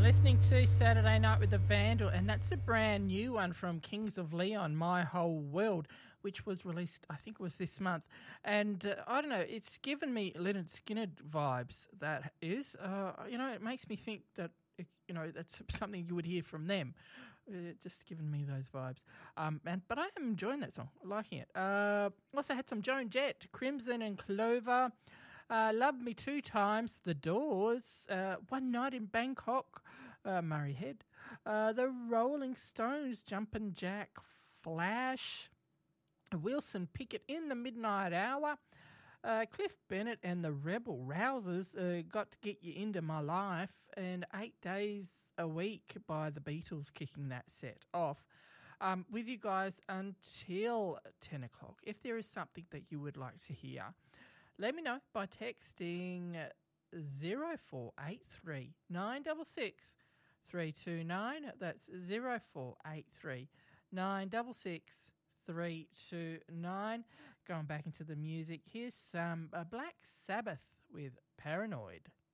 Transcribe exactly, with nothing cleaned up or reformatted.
Listening to Saturday Night with the Vandal, and that's a brand new one from Kings of Leon, My Whole World, which was released, I think it was this month. And uh, I don't know, it's given me Lynyrd Skynyrd vibes, that is. Uh, you know, it makes me think that, it, you know, that's something you would hear from them. Uh, just giving me those vibes. Um, and But I am enjoying that song, liking it. Uh, also had some Joan Jett, Crimson and Clover. Uh, Love Me Two Times, The Doors, uh, One Night in Bangkok, uh, Murray Head, uh, The Rolling Stones, Jumpin' Jack Flash, Wilson Pickett in the Midnight Hour, uh, Cliff Bennett and the Rebel Rousers, uh, Got to Get You Into My Life, and Eight Days a Week by the Beatles kicking that set off. Um, with you guys until ten o'clock. If there is something that you would like to hear, let me know by texting zero four eight three nine six six three two nine. That's zero four eight three nine six six three two nine. Going back into the music, here's some uh, Black Sabbath with Paranoid.